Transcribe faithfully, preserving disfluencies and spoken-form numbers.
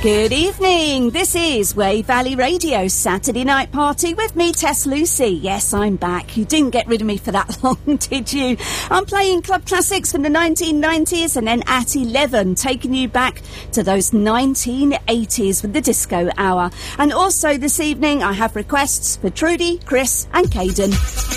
Good evening. This is Wave Valley Radio Saturday Night Party with me, Tess Lucy. Yes, I'm back. You didn't get rid of me for that long, did you? I'm playing club classics from the nineteen nineties and then at eleven, taking you back to those nineteen eighties with the Disco Hour. And also this evening, I have requests for Trudy, Chris and Caden.